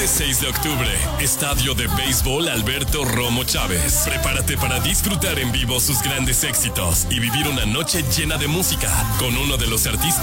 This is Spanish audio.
Este 6 de octubre, Estadio de Béisbol Alberto Romo Chávez. Prepárate para disfrutar en vivo sus grandes éxitos y vivir una noche llena de música con uno de los artistas